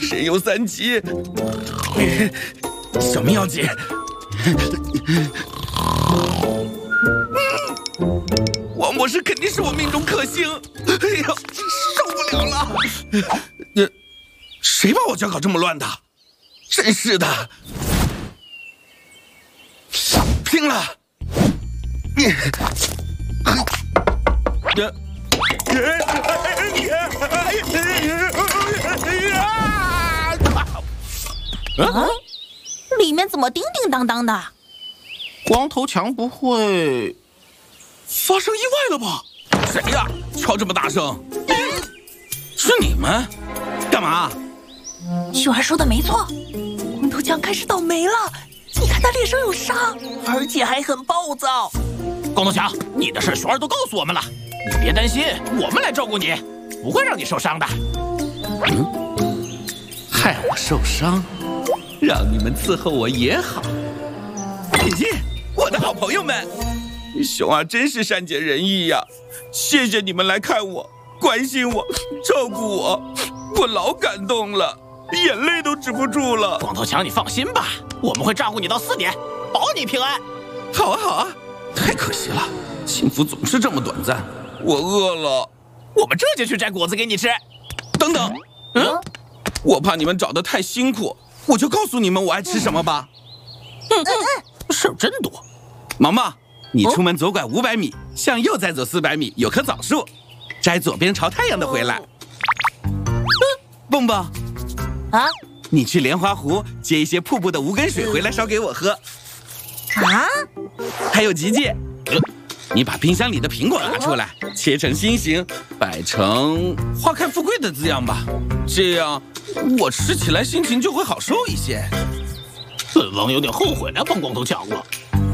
神游3级，小命要紧。王博士肯定是我命中克星。哎呀，受不了了！谁把我脚搞这么乱的？真是的！拼了！ 里面怎么叮叮当当的？ 光头强不会发生意外了吧？谁呀？敲这么大声？是你们？干嘛？ 秀儿说的没错，光头强开始倒霉了。你看他脸上有伤，而且还很暴躁。 光头强，你的事熊儿都告诉我们了，你别担心，我们来照顾你，不会让你受伤的。 害我受伤，让你们伺候我也好。姐姐，我的好朋友们，熊儿真是善解人意呀！谢谢你们来看我，关心我，照顾我，我老感动了，眼泪都止不住了。 光头强，你放心吧，我们会照顾你到4点，保你平安。 好啊，好啊，太可惜了，幸福总是这么短暂。我饿了， 我们这就去摘果子给你吃。 等等，我怕你们找得太辛苦，我就告诉你们我爱吃什么吧。 事儿真多。 毛毛，你出门左拐500米，向右再走400米，有棵枣树，摘左边朝太阳的回来。蹦蹦， 啊？ 你去莲花湖接一些瀑布的无根水回来烧给我喝。 啊？ 还有吉吉，你把冰箱里的苹果拿出来，切成心形，摆成花开富贵的字样吧，这样我吃起来心情就会好受一些。 本王有点后悔来帮光头强了。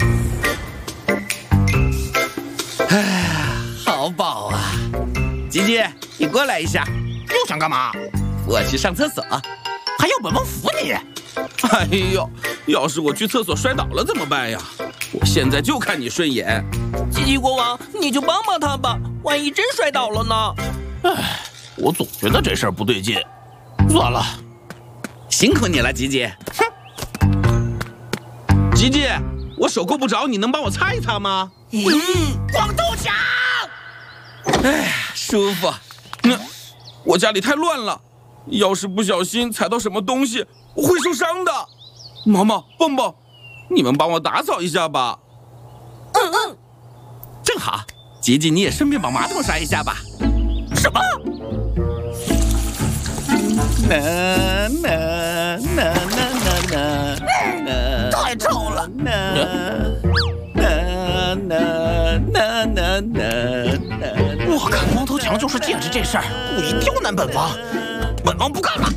哎，好饱啊！吉吉，你过来一下。 又想干嘛？ 我去上厕所。 还要本王扶你？ 哎呦，要是我去厕所摔倒了怎么办呀？我现在就看你顺眼。 吉吉国王，你就帮帮他吧，万一真摔倒了呢？ 唉，我总觉得这事儿不对劲。算了， 辛苦你了，吉吉。吉吉，我手够不着，你能帮我擦一擦吗？ 光头强！ 哎，舒服。我家里太乱了，要是不小心踩到什么东西，我会受伤的。毛毛、蹦蹦，你们帮我打扫一下吧。正好，吉吉你也顺便把马桶刷一下吧。 什么？太臭了！我看光头强就是借着这事儿故意刁难本王，本王不干了！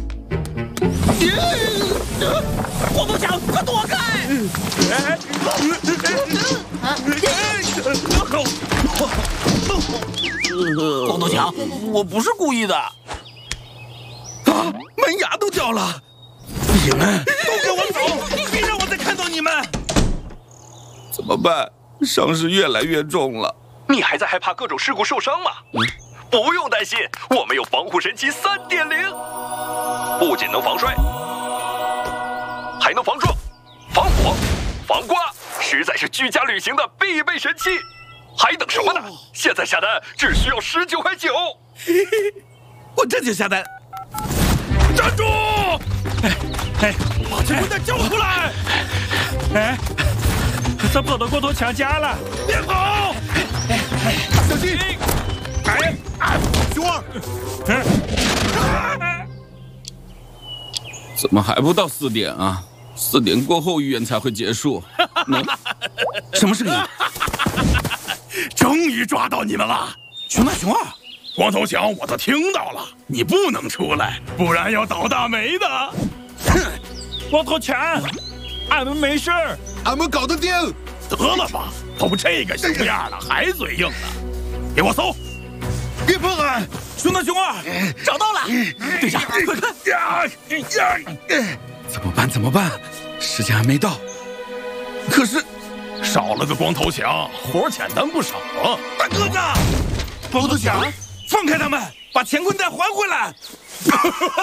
光头强，快躲开！光头强，我不是故意的。 门牙都掉了！你们都给我走！别让我再看到你们！怎么办？伤势越来越重了。 你还在害怕各种事故受伤吗？不用担心，我们有防护神器3.0，不仅能防摔，还能防撞、防火、防刮，实在是居家旅行的必备神器。还等什么呢？现在下单只需要19.9块。 我这就下单。 站住！ 把这混蛋叫出来！哎，他跑到光头强家了， 别跑！ 小心！熊儿， 怎么还不到4点啊？4点过后预言才会结束。什么声音？ 终于抓到你们了！ 熊大、熊二， 光头强，我都听到了，你不能出来，不然要倒大霉的。 哼，光头强，俺们没事儿， 俺们搞得定。 得了吧，都这个熊样了，还嘴硬呢！给我搜！ 别碰俺！熊大、熊二， 找到了！队长，快看！ 怎么办？时间还没到。可是少了个光头强，活简单不少啊！ 大个子，光头强，放开他们，把乾坤袋还回来！